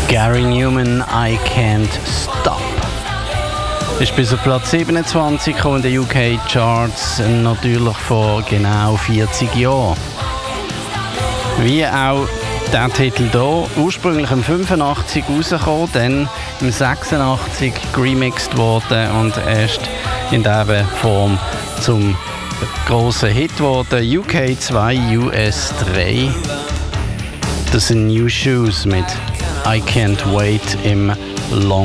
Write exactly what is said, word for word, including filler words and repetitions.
Gary Numan, I Can't Stop. Ist bis auf Platz siebenundzwanzig in den U K-Charts, natürlich vor genau vierzig Jahren. Wie auch der Titel hier, ursprünglich im fünfundachtzig rausgekommen, dann im sechsundachtzig geremixed worden und erst in dieser Form zum grossen Hit geworden. U K zwei, U S drei. Das sind New Shoes mit I Can't Wait im Long